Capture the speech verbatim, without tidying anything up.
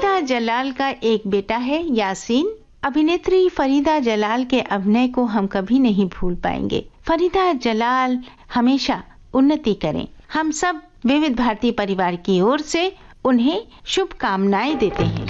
फरीदा जलाल का एक बेटा है यासीन। अभिनेत्री फरीदा जलाल के अभिनय को हम कभी नहीं भूल पाएंगे। फरीदा जलाल हमेशा उन्नति करें। हम सब विविध भारती परिवार की ओर से उन्हें शुभकामनाएं देते हैं।